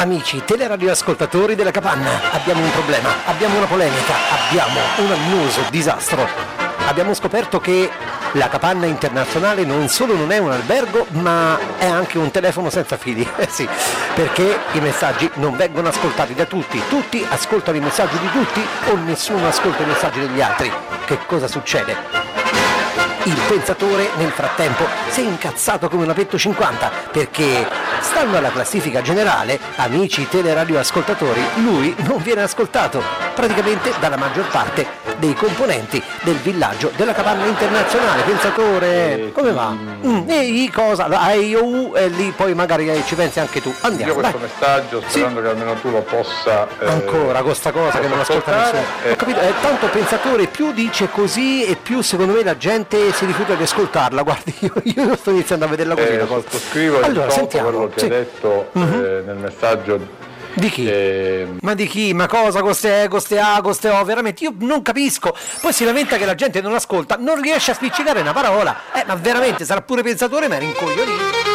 Amici teleradioascoltatori della Capanna, abbiamo un problema, abbiamo una polemica, abbiamo un annoso disastro. Abbiamo scoperto che la Capanna Internazionale non solo non è un albergo, ma è anche un telefono senza fili. Sì, perché i messaggi non vengono ascoltati da tutti. Tutti ascoltano i messaggi di tutti o nessuno ascolta i messaggi degli altri. Che cosa succede? Il pensatore nel frattempo si è incazzato come un apetto 50 perché, stando alla classifica generale, amici teleradioascoltatori, lui non viene ascoltato praticamente dalla maggior parte dei componenti del villaggio della Capanna Internazionale. Pensatore, come va? E cosa? E lì poi magari ci pensi anche tu. Andiamo. Io questo messaggio sperando che almeno tu lo possa ancora questa cosa che non ascolta nessuno. Ho capito, tanto pensatore più dice così e più secondo me la gente si rifiuta di ascoltarla. Guardi, io sto iniziando a vederla così la cosa. Sottoscrivo allora, sentiamo quello che hai detto nel messaggio. Di chi? Ma di chi? Ma cosa? Coste O? Veramente io non capisco. Poi si lamenta che la gente non ascolta, non riesce a spiccicare una parola. Ma veramente sarà pure pensatore, ma era incoglionito.